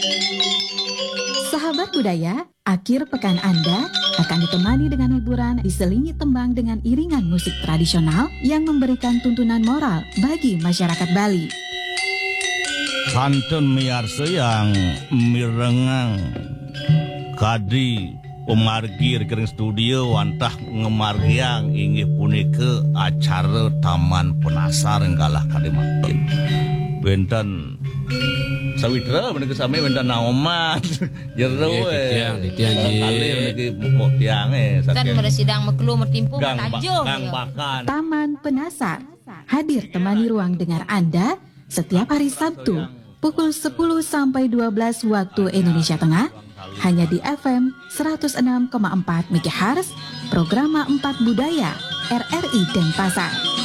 Sahabat budaya, akhir pekan Anda akan ditemani dengan hiburan diselingi tembang dengan iringan musik tradisional yang memberikan tuntunan moral bagi masyarakat Bali. Kantun miarsa yang mirengang kadi pemargi rekening studio wantah ngemargiang inggih punika acara Taman Penasar enggalah kadi makin benten sawitra menika sami benten naoman jero tiang kali niki mok tiange kan meresidang mekelu mertimpu matajo bakan Taman Penasar hadir temani ruang dengar Anda setiap hari Sabtu pukul 10 sampai 12 waktu Indonesia Tengah hanya di FM 106,4 MHz Programa 4 Budaya RRI Denpasar.